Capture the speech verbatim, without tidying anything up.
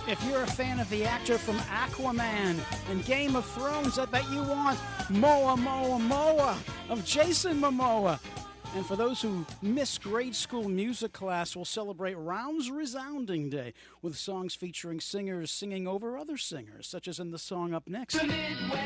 If you're a fan of the actor from Aquaman and Game of Thrones, I bet you want Moa Moa Moa of Jason Momoa. And for those who miss grade school music class, we'll celebrate Rounds Resounding Day with songs featuring singers singing over other singers, such as in the song up next.